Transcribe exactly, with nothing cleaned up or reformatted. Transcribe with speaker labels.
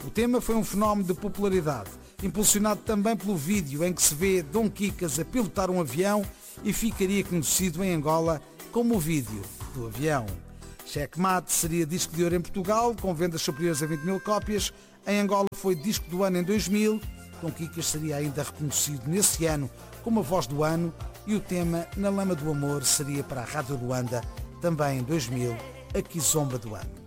Speaker 1: O tema foi um fenómeno de popularidade, impulsionado também pelo vídeo em que se vê Dom Quincas a pilotar um avião e ficaria conhecido em Angola como o vídeo do avião. Checkmate seria disco de ouro em Portugal, com vendas superiores a vinte mil cópias. Em Angola foi disco do ano em dois mil. Dom Quincas seria ainda reconhecido nesse ano como a voz do ano e o tema Na Lama do Amor seria para a Rádio Luanda, também em dois mil, a Kizomba do ano.